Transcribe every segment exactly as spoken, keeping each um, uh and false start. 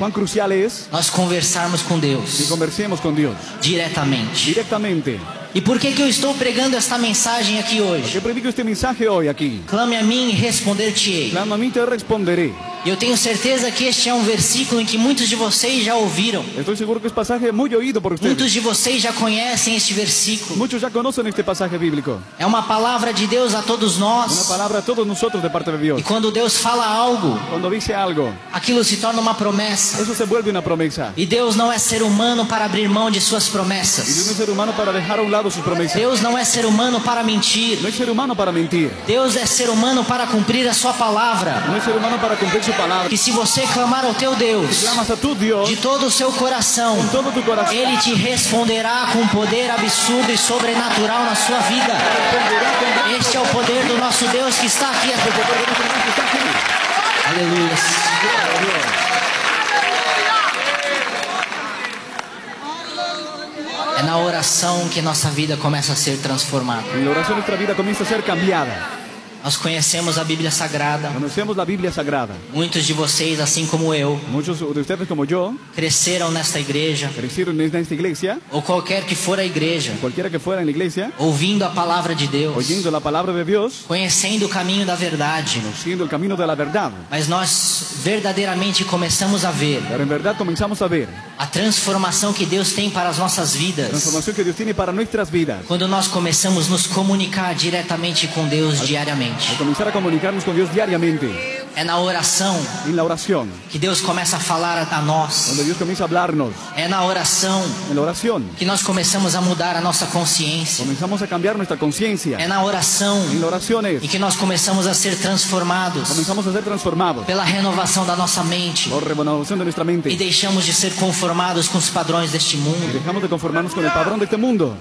cuán crucial es nós conversarmos com Deus que conversemos con Dios diretamente. directamente. E por que que eu estou pregando esta mensagem aqui hoje? Yo predico este mensaje hoy aquí. Clame a mim e responder-te-ei. Clama a mí, te responderé. E eu tenho certeza que este é um versículo em que muitos de vocês já ouviram. Estoy seguro que es pasaje muy oído por ustedes. Muitos de vocês já conhecem este versículo. Muchos ya conocen este pasaje bíblico. É uma palavra de Deus a todos Una nós. palabra a todos nosotros de parte de Dios. E quando Deus fala algo, Cuando dice algo, aquilo se torna uma promessa. eso se vuelve una promesa. E Deus não é ser humano para abrir mão de suas Y Dios promessas. no es ser humano para dejar a un lado sus promesas. Deus não é ser humano para mentir. No es ser humano para mentir. Deus é ser humano para cumprir a sua palavra. No es ser humano para cumplir su palabra. Que se você clamar ao teu Deus Clamas a tu Dios de todo o seu coração, con todo tu corazón. Ele te responderá com poder absurdo e sobrenatural na sua vida. Este é o poder do nosso Deus que está aqui. Aleluia. É na oração que nossa vida começa a ser transformada. En la oración nuestra vida comienza a ser cambiada. Nós conhecemos a Bíblia Sagrada. Conocemos la Biblia Sagrada. Muitos de vocês, assim como eu, Muchos de ustedes como yo cresceram nesta igreja, crecieron en esta iglesia, ou qualquer que for a igreja, cualquiera que fuera en la iglesia, ouvindo a palavra de Deus, oyendo la palabra de Dios, conhecendo o caminho da verdade. conociendo el camino de la verdad. Mas nós verdadeiramente começamos a ver Pero en verdad comenzamos a ver a transformação que Deus tem para as nossas la vidas transformación que Dios tiene para nuestras vidas. quando nós começamos a nos comunicar diretamente com Deus diariamente. Al comenzar a comunicarnos con Dios diariamente, É na oração en la oración, que Deus começa a falar a nós. donde Dios comienza a hablarnos, É na oração en la oración, que nós começamos a mudar a nossa consciência. comenzamos a cambiar nuestra conciencia. É na oração En la oración em es, que nós começamos a ser transformados comenzamos a ser transformados pela renovação da nossa mente por renovación de nuestra mente e deixamos de ser conformados com os padrões deste y mundo. dejamos de conformarnos con el padrón de este mundo,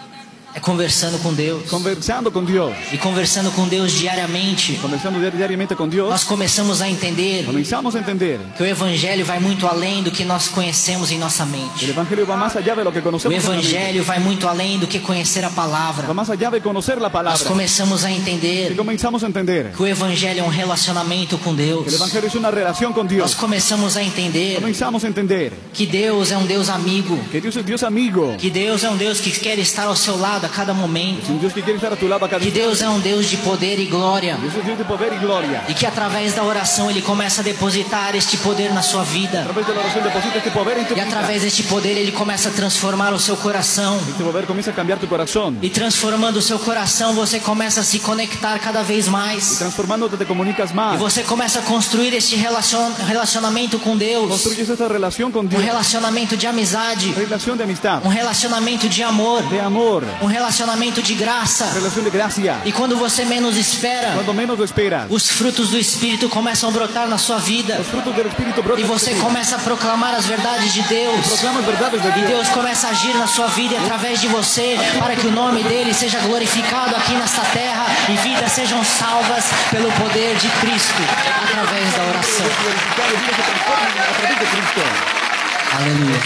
É conversando com Deus. conversando con Dios, E conversando com Deus diariamente, conversando diari- diariamente con Dios, nós começamos a entender comenzamos a entender que o Evangelho vai muito além do que nós conhecemos em nossa que el mente. Evangelio va más allá de lo que O conocemos en la mente. Evangelho vai muito além do que conhecer a palavra. Va más allá de conocer la Nós palabra. começamos a Y entender comenzamos a entender que o Evangelho é um relacionamento com que el Deus. Evangelio es una relación con Nós Dios. começamos a entender Comenzamos a entender que Deus é um Deus amigo, que Dios es Dios amigo, que Deus é um Deus que quer estar ao seu lado a cada momento, es un Dios que quiere estar a tu lado a cada que instante. Deus é um Deus de poder e glória, Dios es Dios de poder y gloria. e que através da oração Ele começa a depositar este poder na sua A vida. través de la oración deposita este poder en tu E vida. através deste poder Ele começa a transformar o seu coração. Este poder comienza a cambiar tu corazón. E transformando o seu coração, você começa a se conectar cada vez Y mais. transformándote te comunicas E más. você começa a construir este relacion- relacionamento com Deus. Construyes esta relación con Um Dios. relacionamento de amizade. Relación de amistad, Um relacionamento de amor. de amor, Um relacionamento de graça. relación de gracia. E quando você menos espera, Cuando menos lo esperas, os frutos do Espírito começam a brotar na sua vida. los frutos del Espíritu E brotan. você sobre ti. começa a proclamar as verdades de Deus. Proclamas verdades de E Dios. Deus começa a agir na sua vida e através de você, para que o nome dele seja glorificado aqui nesta terra e vidas sejam salvas pelo poder de Cristo, através da oração. Glorificado y vidas se transforman a través de Cristo. Aleluia.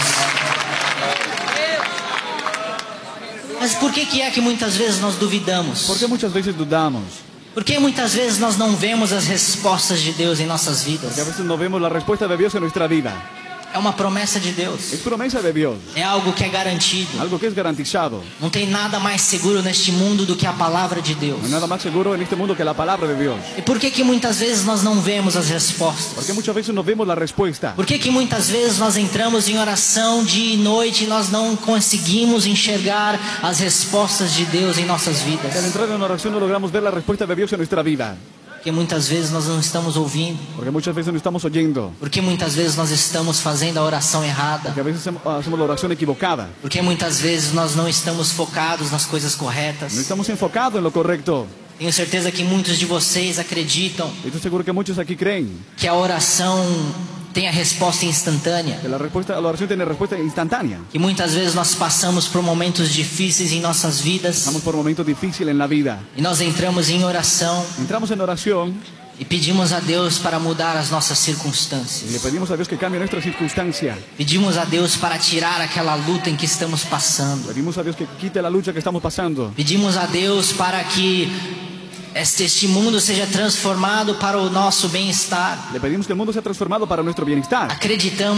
Mas por que que é que muitas vezes nós duvidamos? ¿Por qué muchas veces dudamos? Por que muitas vezes nós não vemos as respostas de Deus em nossas vidas? Porque a veces no vemos la respuesta de Dios en nuestra vida. É uma promessa de Deus. Es promesa de Dios, É algo que é garantido. algo que es garantizado. Não tem nada mais seguro neste mundo do que a palavra de Deus. No hay nada más seguro en este mundo que la palabra de Dios. E por que que muitas vezes nós não vemos as respostas? Porque muchas veces no vemos la respuesta. Por que que muitas vezes nós entramos em oração dia e noite e nós não conseguimos enxergar as respostas de Deus em nossas vidas? Al entrar en oración no logramos ver la respuesta de Dios en nuestra vida. Porque muitas vezes nós não estamos ouvindo. Porque muchas veces no estamos oyendo. Porque muitas vezes nós estamos fazendo a oração errada. Porque a veces hacemos- hacemos la oración equivocada. Porque muitas vezes nós não estamos focados nas coisas No corretas. estamos enfocados en lo correcto. Tenho certeza que muitos de vocês acreditam Estoy seguro que muchos aquí creen que a oração tem a resposta instantânea. que la respuesta, la oración tiene respuesta instantánea. Que muitas vezes nós passamos por momentos difíceis em nossas vidas Estamos por momentos difíciles en la vida. e nós entramos em oração Entramos en oración e pedimos a Deus para mudar as nossas y le circunstâncias. pedimos a Dios que cambie nuestra circunstancia. Pedimos a Deus para tirar aquela luta em que estamos passando. Pedimos a Dios que quite la lucha que estamos pasando. Pedimos a Deus para que este, este mundo seja transformado para o nosso bem-estar. Le pedimos que el mundo sea transformado para nuestro bienestar. Acreditamos